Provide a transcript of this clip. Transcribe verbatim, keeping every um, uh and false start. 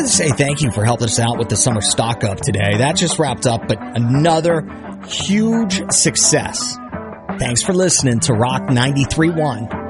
to say thank you for helping us out with the summer stock up today. That just wrapped up, but another huge success. Thanks for listening to Rock ninety-three point one.